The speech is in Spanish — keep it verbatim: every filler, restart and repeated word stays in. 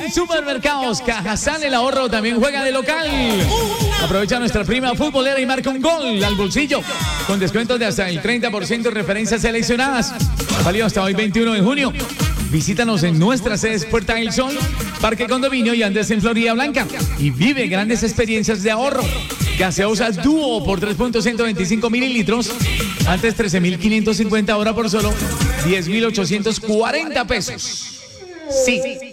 En Supermercados Cajazán el ahorro también juega de local. Aprovecha nuestra prima futbolera y marca un gol al bolsillo con descuentos de hasta el treinta por ciento en referencias seleccionadas. Válido hasta hoy veintiuno de junio. Visítanos en nuestras sedes Puerta del Sol, Parque Condominio y Andes en Florida Blanca y vive grandes experiencias de ahorro. Gaseosa Dúo por tres punto ciento veinticinco mililitros, antes trece mil quinientos cincuenta, ahora por solo diez mil ochocientos cuarenta pesos. Sí.